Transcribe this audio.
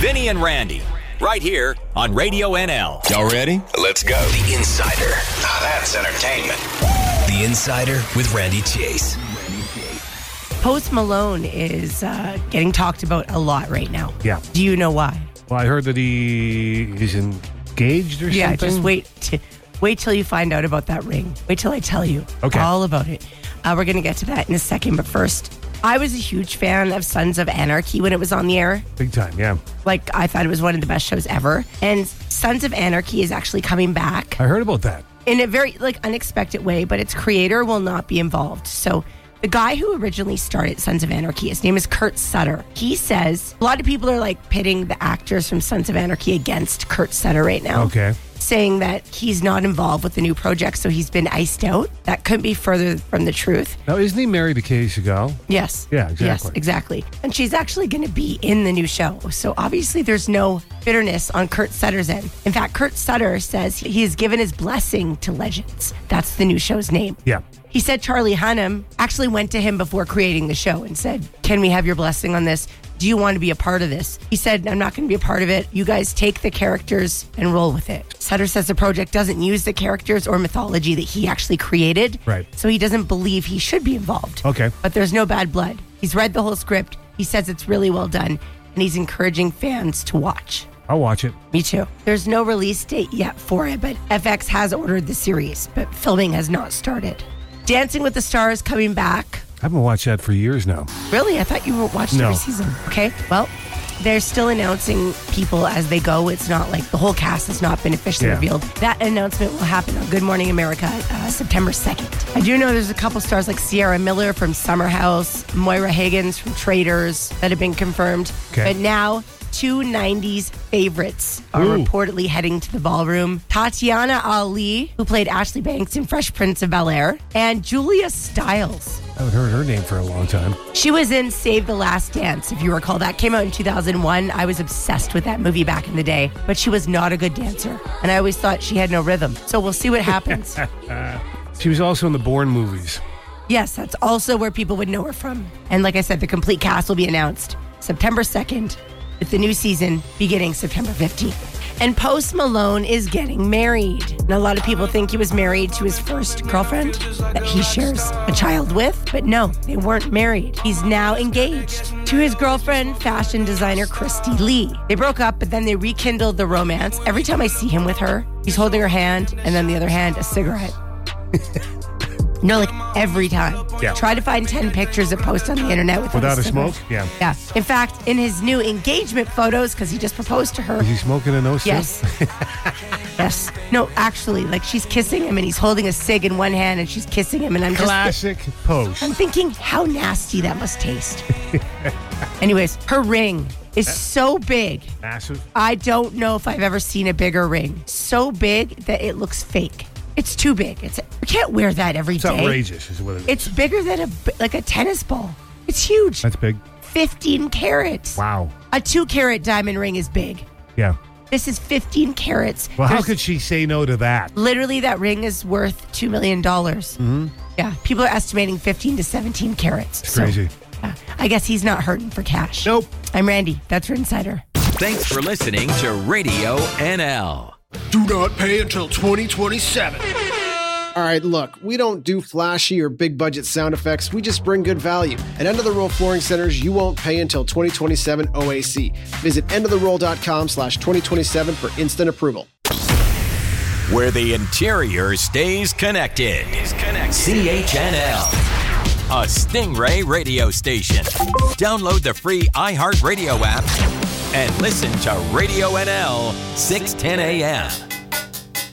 Vinny and Randy, right here on Radio NL. Y'all ready? Let's go. The Insider. Now that's entertainment. The Insider with Randy Chase. Post Malone is getting talked about a lot right now. Yeah. Do you know why? Well, I heard that he's engaged or something. Yeah, just wait till you find out about that ring. Wait till I tell you all about it. We're going to get to that in a second, but first, I was a huge fan of Sons of Anarchy when it was on the air. Big time, yeah. Like, I thought it was one of the best shows ever. And Sons of Anarchy is actually coming back. I heard about that. In a very, unexpected way, but its creator will not be involved. So, the guy who originally started Sons of Anarchy, his name is Kurt Sutter. He says, a lot of people are, pitting the actors from Sons of Anarchy against Kurt Sutter right now. Okay. Saying that he's not involved with the new project, so he's been iced out. That couldn't be further from the truth. Now, isn't he married to Katie Seagal? Yes. Yeah, exactly. Yes, exactly. And she's actually going to be in the new show. So obviously there's no bitterness on Kurt Sutter's end. In fact, Kurt Sutter says he has given his blessing to Legends. That's the new show's name. Yeah. He said Charlie Hunnam actually went to him before creating the show and said, can we have your blessing on this? Do you want to be a part of this? He said, I'm not going to be a part of it. You guys take the characters and roll with it. Sutter says the project doesn't use the characters or mythology that he actually created. Right. So he doesn't believe he should be involved. Okay. But there's no bad blood. He's read the whole script. He says it's really well done. And he's encouraging fans to watch. I'll watch it. Me too. There's no release date yet for it, but FX has ordered the series, but filming has not started. Dancing with the Stars coming back. I haven't watched that for years now. Really? I thought you watched every season. Okay. Well, they're still announcing people as they go. It's not like the whole cast has not been officially revealed. That announcement will happen on Good Morning America September 2nd. I do know there's a couple stars like Sierra Miller from Summer House, Moira Higgins from Traders that have been confirmed. Okay. But now, two 90s favorites are reportedly heading to the ballroom. Tatiana Ali, who played Ashley Banks in Fresh Prince of Bel-Air, and Julia Stiles. I haven't heard her name for a long time. She was in Save the Last Dance, if you recall. That came out in 2001. I was obsessed with that movie back in the day, but she was not a good dancer, and I always thought she had no rhythm. So we'll see what happens. She was also in the Bourne movies. Yes, that's also where people would know her from. And like I said, the complete cast will be announced September 2nd, with the new season beginning September 15th. And Post Malone is getting married. And a lot of people think he was married to his first girlfriend that he shares a child with, but no, they weren't married. He's now engaged to his girlfriend, fashion designer Christy Lee. They broke up, but then they rekindled the romance. Every time I see him with her, he's holding her hand, and then the other hand, a cigarette. No, every time. Yeah. Try to find 10 pictures that post on the internet without a smoke? Yeah. Yeah. In fact, in his new engagement photos, because he just proposed to her. Is he smoking a no stick? Yes. Yes. No, actually, she's kissing him and he's holding a cig in one hand and she's kissing him and I'm just... Classic pose. I'm thinking how nasty that must taste. Anyways, her ring is so big. Massive. I don't know if I've ever seen a bigger ring. So big that it looks fake. It's too big. You can't wear that every day. It's outrageous is what it is. It's bigger than a tennis ball. It's huge. That's big. 15 carats. Wow. A 2-carat diamond ring is big. Yeah. This is 15 carats. Well, how could she say no to that? Literally, that ring is worth $2 million. Mm-hmm. Yeah. People are estimating 15 to 17 carats. It's crazy. I guess he's not hurting for cash. Nope. I'm Randy. That's your Insider. Thanks for listening to Radio NL. Do not pay until 2027. All right, look, we don't do flashy or big budget sound effects. We just bring good value. At End of the Roll Flooring Centers, you won't pay until 2027 OAC. Visit endoftheroll.com/2027 for instant approval. Where the interior stays connected. CHNL. A Stingray radio station. Download the free iHeartRadio app and listen to Radio NL 610 AM.